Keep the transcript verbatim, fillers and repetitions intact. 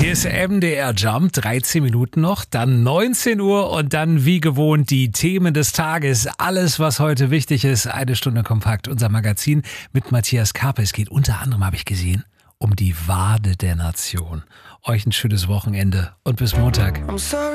Hier ist M D R Jump, dreizehn Minuten noch, dann neunzehn Uhr und dann wie gewohnt die Themen des Tages. Alles, was heute wichtig ist, eine Stunde kompakt. Unser Magazin mit Matthias Karpe. Es geht unter anderem, habe ich gesehen, um die Wade der Nation. Euch ein schönes Wochenende und bis Montag.